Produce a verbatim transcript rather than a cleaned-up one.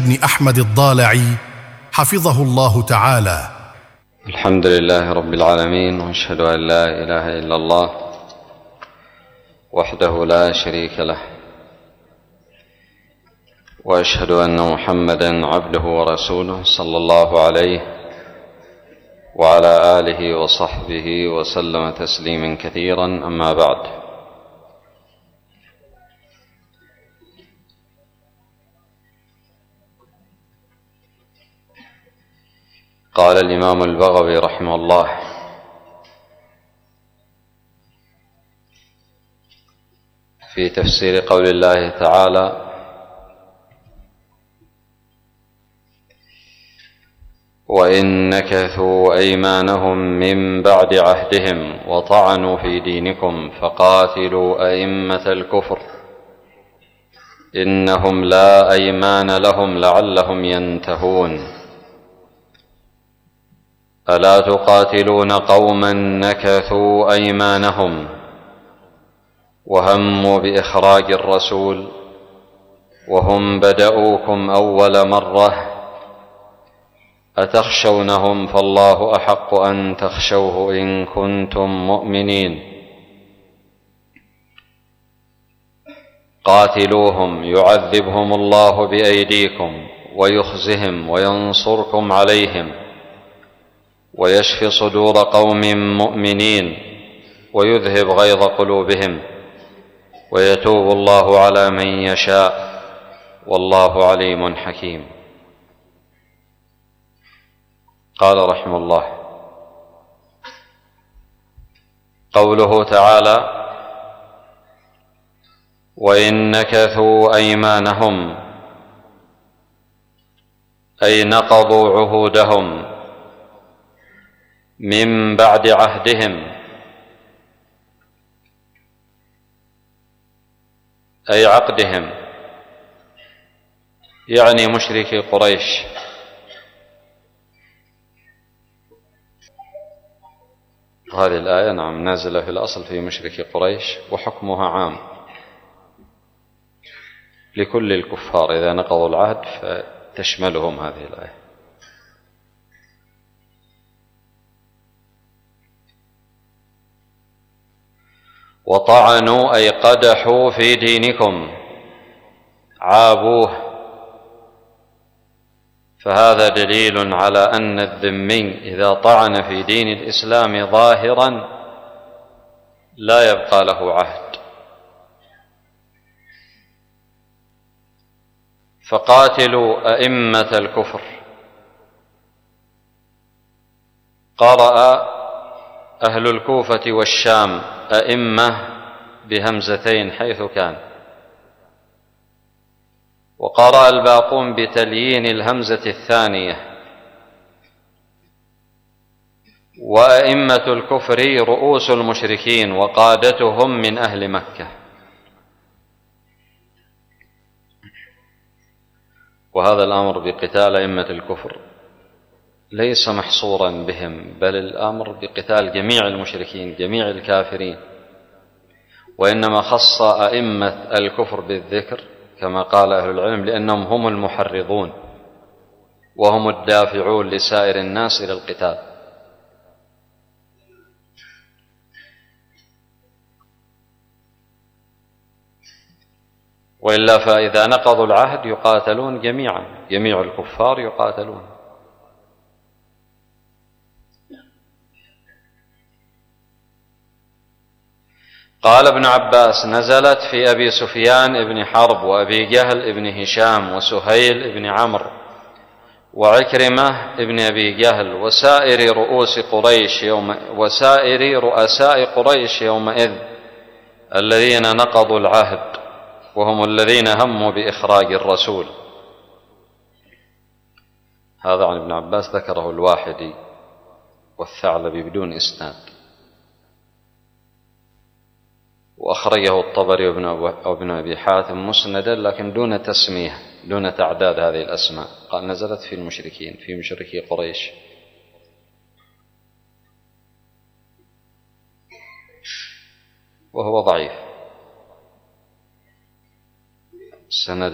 بن أحمد الضالعي حفظه الله تعالى. الحمد لله رب العالمين، وأشهد أن لا إله إلا الله وحده لا شريك له، وأشهد أن محمدًا عبده ورسوله صلى الله عليه وعلى آله وصحبه وسلم تسليمًا كثيرًا. أما بعد، قال الإمام البغوي رحمه الله: في تفسير قول الله تعالى: وإن نكثوا أيمانهم من بعد عهدهم وطعنوا في دينكم فقاتلوا أئمة الكفر إنهم لا أيمان لهم لعلهم ينتهون. ألا تقاتلون قوما نكثوا أيمانهم وهموا بإخراج الرسول وهم بدؤوكم أول مرة أتخشونهم فالله أحق أن تخشوه إن كنتم مؤمنين. قاتلوهم يعذبهم الله بأيديكم ويخزهم وينصركم عليهم ويشفي صدور قوم مؤمنين ويذهب غيظ قلوبهم ويتوب الله على من يشاء والله عليم حكيم. قال رحمه الله: قوله تعالى: وإن نكثوا أيمانهم أي نقضوا عهودهم من بعد عهدهم، أي عقدهم، يعني مشركي قريش. هذه الآية نعم نازلة في الأصل في مشركي قريش، وحكمها عام لكل الكفار إذا نقضوا العهد فتشملهم هذه الآية. وطعنوا أي قدحوا في دينكم، عابوه، فهذا دليل على أن الذمي إذا طعن في دين الإسلام ظاهرا لا يبقى له عهد. فقاتلوا أئمة الكفر. قرأ أهل الكوفة والشام أئمة بهمزتين حيث كان، وقرأ الباقون بتليين الهمزة الثانية. وأئمة الكفر رؤوس المشركين وقادتهم من أهل مكة. وهذا الأمر بقتال أئمة الكفر ليس محصورا بهم، بل الأمر بقتال جميع المشركين جميع الكافرين، وإنما خص أئمة الكفر بالذكر كما قال أهل العلم لأنهم هم المحرضون وهم الدافعون لسائر الناس إلى القتال. وإلا فإذا نقضوا العهد يقاتلون جميعا، جميع الكفار يقاتلون. قال ابن عباس: نزلت في أبي سفيان ابن حرب وأبي جهل ابن هشام وسهيل ابن عمرو وعكرمة ابن أبي جهل وسائر رؤوس قريش يوم وسائر رؤساء قريش يومئذ الذين نقضوا العهد وهم الذين هموا بإخراج الرسول. هذا عن ابن عباس، ذكره الواحدي والثعلبي بدون إسناد، وأخرجه الطبري وابن أبي حاتم مسندا لكن دون تسمية، دون تعداد هذه الأسماء. قال: نزلت في المشركين، في مشركي قريش. وهو ضعيف. سند